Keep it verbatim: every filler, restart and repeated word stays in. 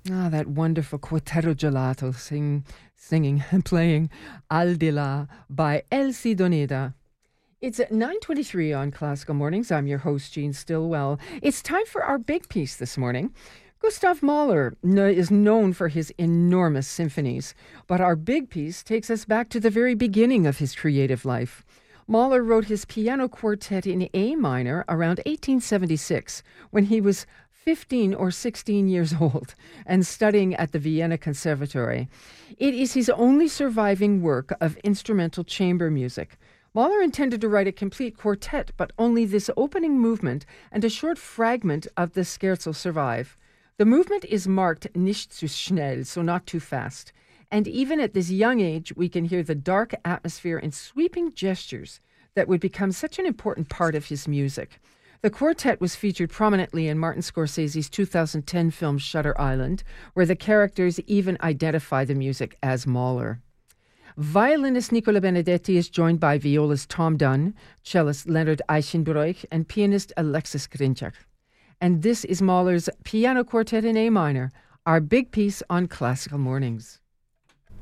Ah, that wonderful Quartetto Gelato sing, singing and playing Al di là by Elsie Doneda. It's at nine twenty-three on Classical Mornings. I'm your host, Jean Stillwell. It's time for our big piece this morning. Gustav Mahler is known for his enormous symphonies, but our big piece takes us back to the very beginning of his creative life. Mahler wrote his piano quartet in A minor around eighteen seventy-six, when he was fifteen or sixteen years old and studying at the Vienna Conservatory. It is his only surviving work of instrumental chamber music. Mahler intended to write a complete quartet, but only this opening movement and a short fragment of the scherzo survive. The movement is marked nicht zu schnell, so not too fast. And even at this young age, we can hear the dark atmosphere and sweeping gestures that would become such an important part of his music. The quartet was featured prominently in Martin Scorsese's two thousand ten film Shutter Island, where the characters even identify the music as Mahler. Violinist Nicola Benedetti is joined by violist Tom Dunn, cellist Leonard Eichenbroich, and pianist Alexis Grinchak. And this is Mahler's Piano Quartet in A minor, our big piece on Classical Mornings.